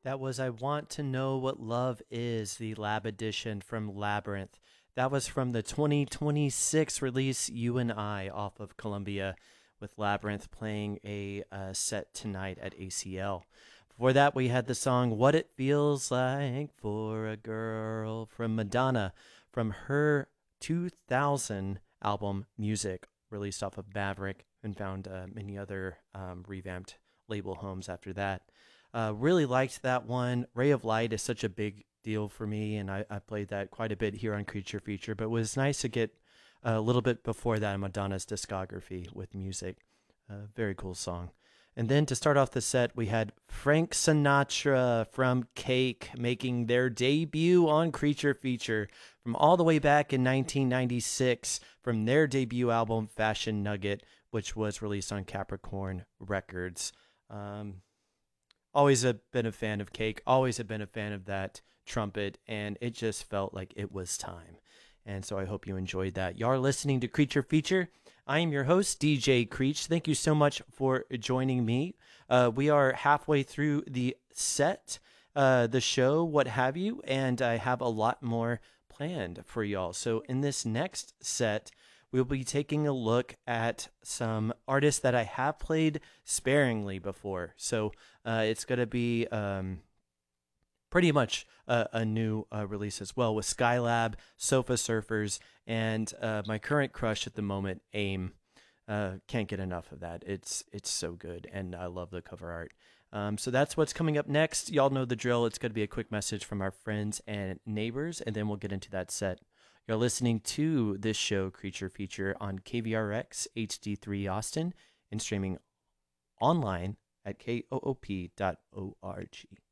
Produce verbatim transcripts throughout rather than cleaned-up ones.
That was I Want to Know What Love Is, the Lab edition from Labyrinth. That was from the twenty twenty-six release You and I off of Columbia, with Labyrinth playing a uh, set tonight at A C L. Before that, we had the song What It Feels Like for a Girl from Madonna from her two thousand album Music, released off of Maverick, and found uh, many other um, revamped label homes after that. Uh, really liked that one. Ray of Light is such a big deal for me, and I, I played that quite a bit here on Creature Feature, but it was nice to get a little bit before that in Madonna's discography with Music. Uh, very cool song. And then to start off the set, we had Frank Sinatra from Cake making their debut on Creature Feature from all the way back in nineteen ninety-six from their debut album Fashion Nugget, which was released on Capricorn Records. Um, always a, been a fan of Cake, always have been a fan of that trumpet, and it just felt like it was time. And so I hope you enjoyed that. You are listening to Creature Feature. I am your host, D J Creech. Thank you so much for joining me. Uh, we are halfway through the set, uh, the show, what have you, and I have a lot more planned for y'all. So in this next set, we'll be taking a look at some artists that I have played sparingly before. So uh, it's going to be um, pretty much a, a new uh, release as well, with Skylab, Sofa Surfers, and uh, my current crush at the moment, AIM. Uh, can't get enough of that. It's it's so good, and I love the cover art. Um, so that's what's coming up next. Y'all know the drill. It's going to be a quick message from our friends and neighbors, and then we'll get into that set. You're listening to this show, Creature Feature, on K V R X H D three Austin and streaming online at koop dot org.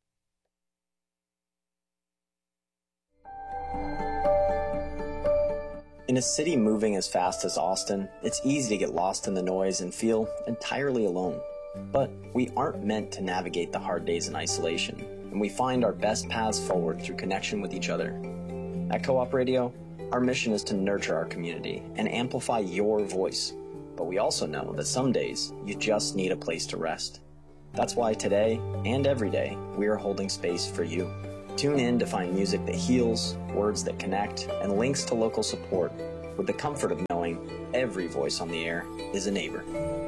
In a city moving as fast as Austin, it's easy to get lost in the noise and feel entirely alone. But we aren't meant to navigate the hard days in isolation, and we find our best paths forward through connection with each other. At Co-op Radio, our mission is to nurture our community and amplify your voice. But we also know that some days you just need a place to rest. That's why today and every day we are holding space for you. Tune in to find music that heals, words that connect, and links to local support, with the comfort of knowing every voice on the air is a neighbor.